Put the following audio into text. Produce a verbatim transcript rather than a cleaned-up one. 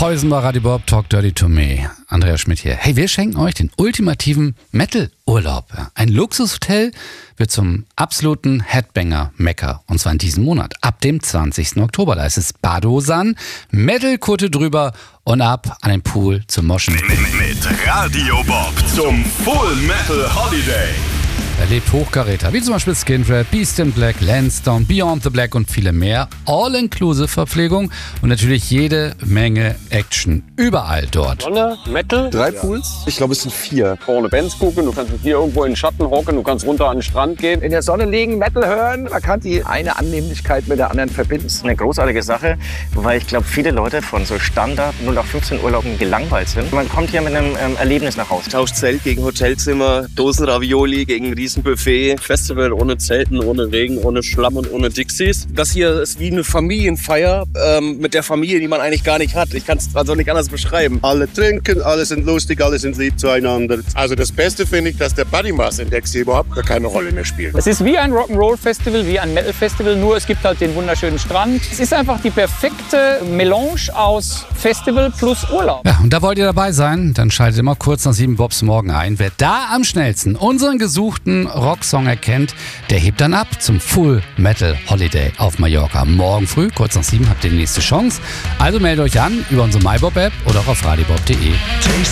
Poison bei Radio Bob, Talk Dirty to Me. Andreas Schmidt hier. Hey, wir schenken euch den ultimativen Metal-Urlaub. Ein Luxushotel wird zum absoluten Headbanger-Mecker. Und zwar in diesem Monat. Ab dem zwanzigsten Oktober. Da ist es Badosan, Metal-Kutte drüber und ab an den Pool zum Moschen. Mit, mit Radio Bob zum Full Metal Holiday. Erlebt Hochkaräter, wie zum Beispiel Skindred, Beast in Black, Lansdowne, Beyond the Black und viele mehr. All-Inclusive-Verpflegung und natürlich jede Menge Action. Überall dort. Sonne, Metal. Drei Pools? Ich glaube, es sind vier. Vorne Bands gucken, du kannst hier irgendwo in den Schatten hocken, du kannst runter an den Strand gehen. In der Sonne liegen, Metal hören. Man kann die eine Annehmlichkeit mit der anderen verbinden. Das ist eine großartige Sache, weil ich glaube, viele Leute von so Standard null acht fünfzehn Urlauben gelangweilt sind. Man kommt hier mit einem ähm, Erlebnis nach Hause. Tauscht Zelt gegen Hotelzimmer, Dosenravioli gegen Riesenbuffet, Festival ohne Zelten, ohne Regen, ohne Schlamm und ohne Dixies. Das hier ist wie eine Familienfeier ähm, mit der Familie, die man eigentlich gar nicht hat. Ich kann es also nicht anders beschreiben. Alle trinken, alle sind lustig, alle sind lieb zueinander. Also das Beste finde ich, dass der Body Mass Index hier überhaupt gar keine Rolle mehr spielt. Es ist wie ein Rock'n'Roll-Festival, wie ein Metal-Festival, nur es gibt halt den wunderschönen Strand. Es ist einfach die perfekte Melange aus Festival plus Urlaub. Ja, und da wollt ihr dabei sein? Dann schaltet immer kurz nach sieben Bobs morgen ein. Wer da am schnellsten unseren gesuchten Rocksong erkennt, der hebt dann ab zum Full Metal Holiday auf Mallorca. Morgen früh, kurz nach sieben, habt ihr die nächste Chance. Also meldet euch an über unsere MyBob-App oder auch auf radiobob punkt de.